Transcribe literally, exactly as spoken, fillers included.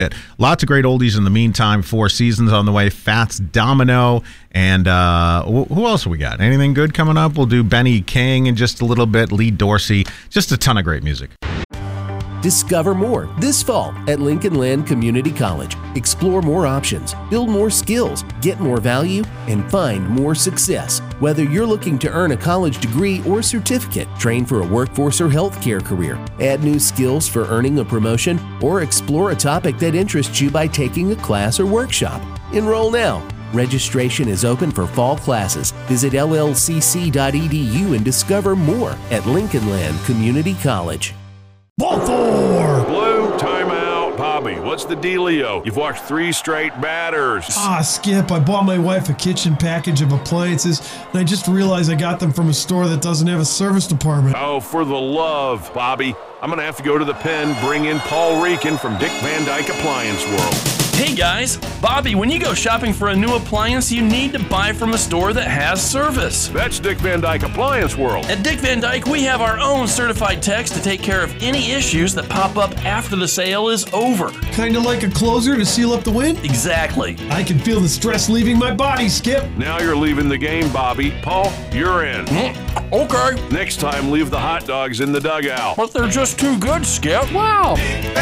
Lots of great oldies in the meantime. Four Seasons on the way. Fats Domino. And uh, who else we got? Anything good coming up? We'll do Benny King in just a little bit. Lee Dorsey. Just a ton of great music. Discover more this fall at Lincoln Land Community College. Explore more options, build more skills, get more value, and find more success. Whether you're looking to earn a college degree or certificate, train for a workforce or healthcare career, add new skills for earning a promotion, or explore a topic that interests you by taking a class or workshop. Enroll now. Registration is open for fall classes. Visit L L C C dot E D U and discover more at Lincoln Land Community College. Ball four! Blue, timeout. Bobby, what's the dealio? You've watched three straight batters. Ah, Skip, I bought my wife a kitchen package of appliances, and I just realized I got them from a store that doesn't have a service department. Oh, for the love, Bobby. I'm going to have to go to the pen, bring in Paul Reekin from Dick Van Dyke Appliance World. Hey guys, Bobby, when you go shopping for a new appliance, you need to buy from a store that has service. That's Dick Van Dyke Appliance World. At Dick Van Dyke, we have our own certified techs to take care of any issues that pop up after the sale is over. Kinda like a closer to seal up the win? Exactly. I can feel the stress leaving my body, Skip. Now you're leaving the game, Bobby. Paul, you're in. Mm, okay. Next time, leave the hot dogs in the dugout. But they're just too good, Skip. Wow.